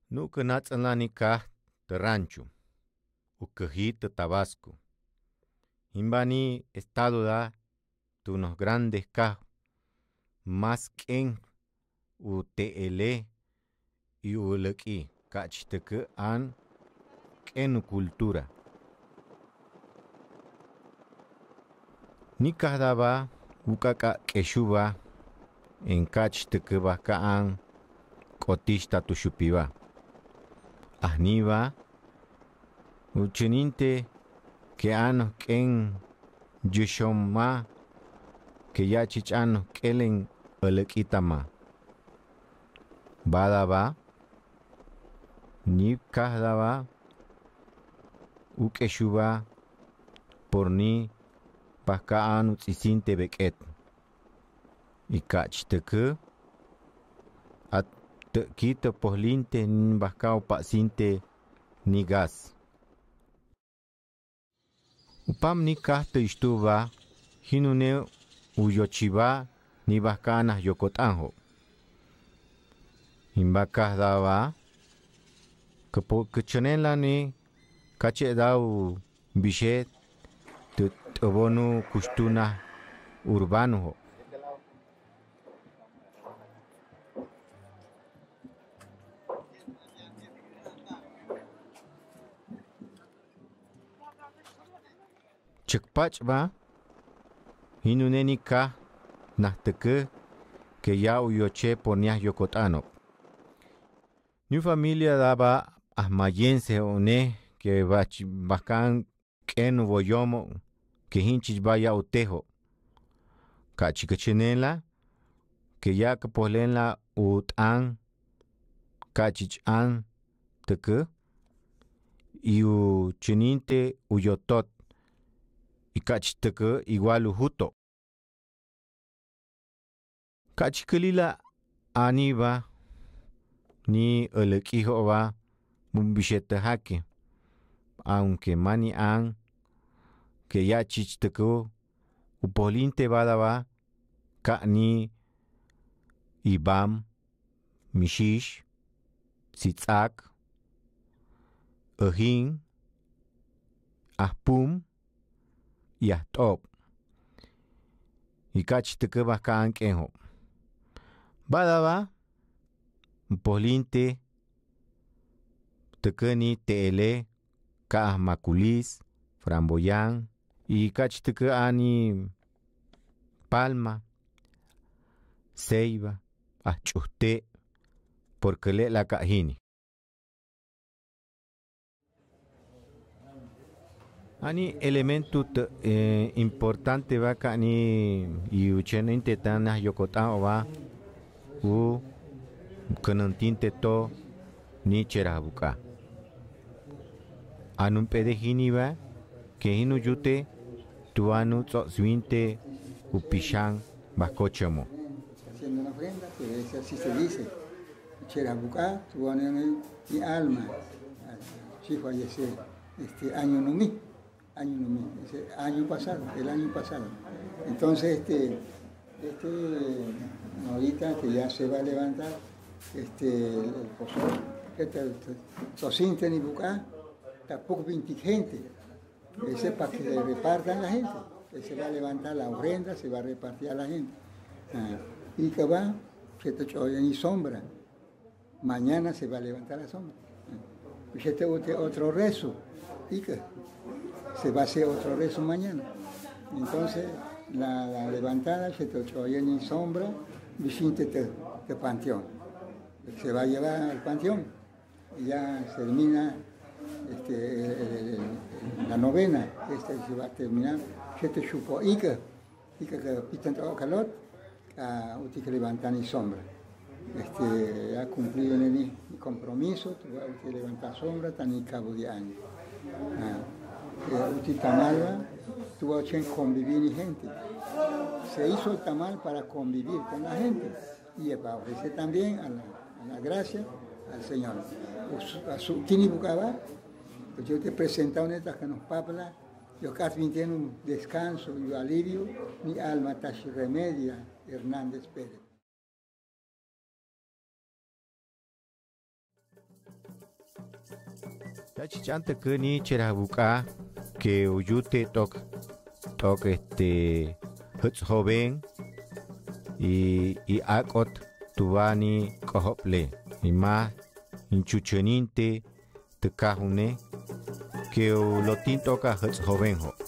Nuca natzalanica de rancho, ucajita Tabasco. Imbani estado da unos grandes cajos, más que UTL y uleki, cachteke an ken cultura. Ni kadaba ukaka keshuba en cachteke bakaan kotista tushupiba. Ahniba uchininte que ano ken yushoma que ya chichano kelen elekitama. Badaba ni kahdaba ukeshuba por ni pakaan tzisinte beket. Y kachteke at quito poslinte ni bascao paciente ni gas. Upam ni kahte istuba hinune uyochiba ni bascana yokotanjo. Imbakah daba que chonela ni cache dau bichet te obonu kustuna urbano. Chekpach ba hinuneni ka nahteke que ya uyoche ponias yokotano. Ni familia daba ahmayense one que bacan ken boyomo que hinchis vaya utejo. Kachikachenela que ya que polenla utan kachichan teke y u chininte uyotot y kachiteke igual ujuto. Kachikelila aniba ni elequijo va un billete jaque, aunque mani an que ya chichteko upoliente badaba ka ni ibam mishish sitzak ahin ahpum y ahtop y kachichteke baka ankenjo badaba upoliente tekeni tele ka maculis framboyan y kachteke ani palma ceiba achuste porque le la cajini ani elemento importante va ni y ucheninte tanas yokotao va u kanantinte to ni cherabuka anun pedejini va que hinu yute tuanu tzosvinte upishan bacochamo. Haciendo una ofrenda, que así se dice. Cherabuka, tuanu mi alma. Sí falleció año numí, ese año pasado, el año pasado. Entonces, ahorita que ya se va a levantar, el pozol, Sosinte ni Bucá, tampoco 20 gente. Ese para que le repartan la gente. Se va a levantar la ofrenda, se va a repartir a la gente. Y que va, se te echó en sombra. Mañana se va a levantar la sombra. Y se te otro rezo. Y que se va a hacer otro rezo mañana. Entonces, la levantada se te echó en sombra, visite de panteón. Se va a llevar al panteón. Y ya se termina la novena. Se va a terminar. Se te chupó. Y que pitan todo calor, usted que levantan en sombra. Ha cumplido mi compromiso, usted levantar sombra, tan en cabo de año. Usted tamal, tuvo que convivir con gente. Se hizo el tamal para convivir con la gente y para ofrecer también a la gracia al Señor. A su tini bucaba, pues yo te presentaba en estas que nos papla. Yo casi tiene un descanso y un alivio, mi alma tashi remedia, Hernández Pérez. Ya chichante que ni cherabuka que uyute tok huts joven y akot tubani kohople y más inchucheninte te cajune que lo tinto ka huts joven ho.